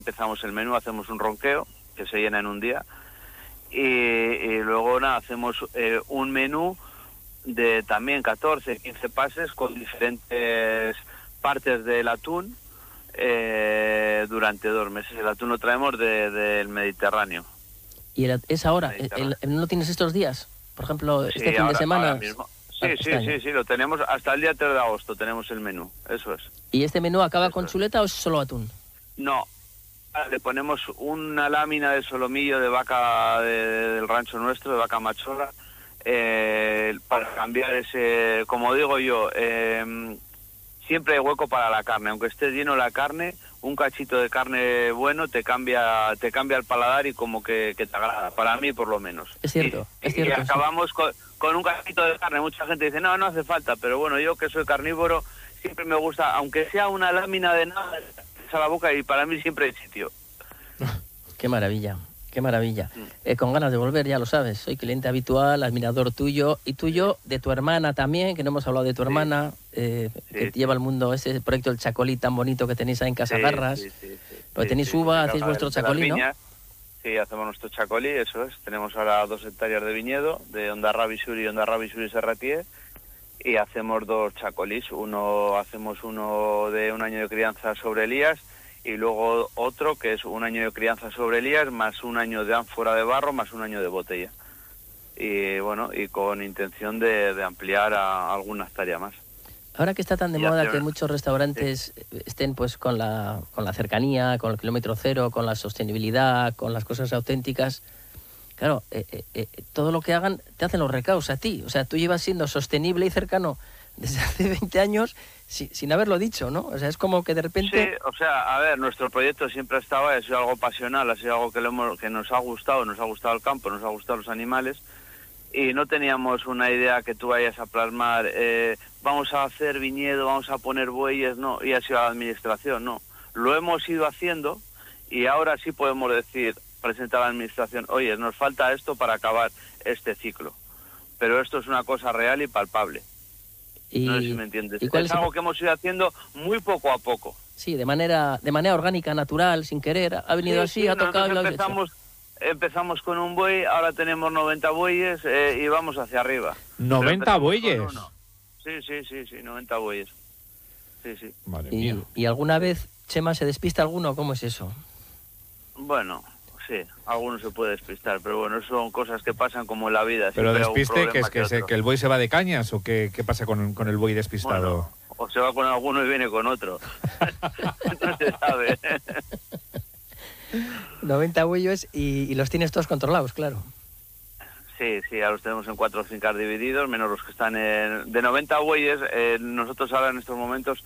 empezamos el menú, hacemos un ronqueo que se llena en un día y luego nada, hacemos un menú de también 14, 15 pases con diferentes partes del atún durante 2 meses. El atún lo traemos del Mediterráneo. ¿Y es ahora? ¿No tienes estos días? Por ejemplo, este fin de semana. Ahora mismo. Sí, lo tenemos hasta el día 3 de agosto, tenemos el menú, eso es. ¿Y este menú acaba con chuleta o es solo atún? No, le ponemos una lámina de solomillo de vaca del rancho nuestro, de vaca machorra, para cambiar ese, como digo yo, siempre hay hueco para la carne, aunque esté lleno la carne, un cachito de carne bueno te cambia el paladar y como que te agrada, para mí por lo menos. Es cierto, es cierto. Y acabamos con un cachito de carne. Mucha gente dice, no hace falta, pero bueno, yo que soy carnívoro, siempre me gusta, aunque sea una lámina de nada, a la boca y para mí siempre hay sitio. Qué maravilla, qué maravilla. Con ganas de volver, ya lo sabes, soy cliente habitual, admirador tuyo, y tuyo, de tu hermana también, que no hemos hablado de tu hermana, que lleva al mundo ese proyecto, el chacolí tan bonito que tenéis ahí en Casagarras. Porque tenéis uva, hacéis vuestro chacolí, ¿no? Sí, hacemos nuestro chacolí, eso es. Tenemos ahora 2 hectáreas de viñedo, de Ondarrabí Sur y Ondarrabí Sur y Serratier, y hacemos 2 chacolís. Hacemos uno de 1 año de crianza sobre Elías, y luego otro que es 1 año de crianza sobre Elías, más 1 año de ánfora de barro, más 1 año de botella. Y bueno, y con intención de ampliar a alguna hectárea más. Ahora que está tan de moda que muchos restaurantes estén pues con la cercanía, con el kilómetro cero, con la sostenibilidad, con las cosas auténticas, claro, todo lo que hagan te hacen los recados a ti. O sea, tú llevas siendo sostenible y cercano desde hace 20 años sin haberlo dicho, ¿no? O sea, es como que de repente... Sí, o sea, a ver, nuestro proyecto siempre ha estado, ha sido algo pasional, ha sido algo que nos ha gustado el campo, nos ha gustado los animales, y no teníamos una idea que tú vayas a plasmar, vamos a hacer viñedo, vamos a poner bueyes, no, y ha sido la administración, no. Lo hemos ido haciendo y ahora sí podemos decir, presentar a la administración, oye, nos falta esto para acabar este ciclo. Pero esto es una cosa real y palpable. No sé si me entiendes. Es algo que hemos ido haciendo muy poco a poco. Sí, de manera orgánica, natural, sin querer, ha venido así, ha tocado y lo habéis hecho. Empezamos con un buey, ahora tenemos 90 bueyes y vamos hacia arriba. ¿90 bueyes? Sí, 90 bueyes. Sí. Madre mía. ¿Y alguna vez, Chema, se despista alguno? ¿Cómo es eso? Bueno, sí, alguno se puede despistar, pero bueno, son cosas que pasan como en la vida. Pero despiste, que el buey se va de cañas, ¿o qué pasa con el buey despistado? Bueno, o se va con alguno y viene con otro. No se sabe. 90 bueyes y los tienes todos controlados, claro. Sí, ya los tenemos en 4 fincas divididos, menos los que están en... De 90 bueyes, nosotros ahora en estos momentos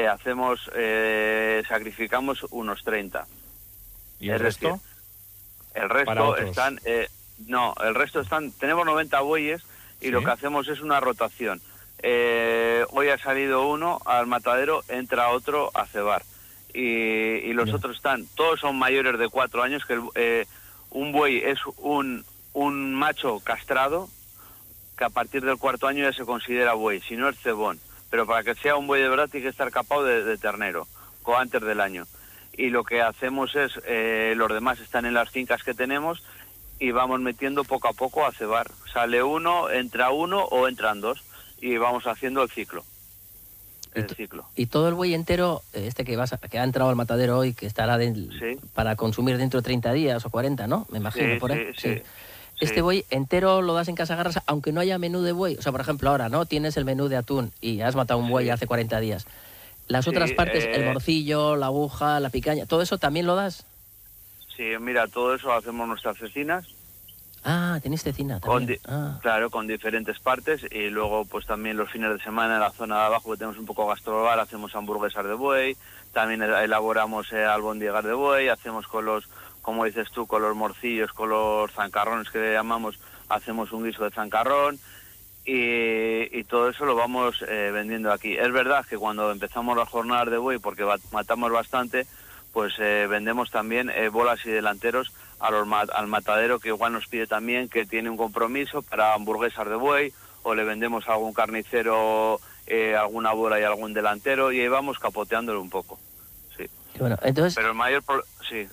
sacrificamos unos 30. ¿Y el resto? El resto están... el resto están... Tenemos 90 bueyes y lo que hacemos es una rotación. Hoy ha salido uno al matadero, entra otro a cebar. Y los otros todos son mayores de 4 años, que un buey es un macho castrado, que a partir del 4º año ya se considera buey, si no es cebón. Pero para que sea un buey de verdad tiene que estar capado de ternero, antes del año. Y lo que hacemos es, los demás están en las fincas que tenemos y vamos metiendo poco a poco a cebar. Sale uno, entra uno o entran 2 y vamos haciendo el ciclo. Y todo el buey entero, que ha entrado al matadero hoy, que estará para consumir dentro de 30 días o 40, ¿no? Me imagino, por ahí. Sí. Este buey entero lo das en Casagarras, aunque no haya menú de buey. O sea, por ejemplo, ahora, ¿no? Tienes el menú de atún y has matado un buey hace 40 días. Las otras partes, el morcillo, la aguja, la picaña, ¿todo eso también lo das? Sí, mira, todo eso hacemos nuestras cecinas. Ah, tenéis cecina también. Claro, con diferentes partes, y luego pues también los fines de semana en la zona de abajo, que tenemos un poco gastrobar, hacemos hamburguesas de buey, también elaboramos albóndigas de buey, hacemos con los, como dices tú, con los morcillos, con los zancarrones que le llamamos, hacemos un guiso de zancarrón, y todo eso lo vamos vendiendo aquí. Es verdad que cuando empezamos las jornadas de buey, porque matamos bastante, pues vendemos también bolas y delanteros al matadero, que igual nos pide también, que tiene un compromiso para hamburguesas de buey, o le vendemos a algún carnicero alguna bola y algún delantero, y ahí vamos capoteándolo un poco. Sí. Bueno, entonces, pero el mayor sí.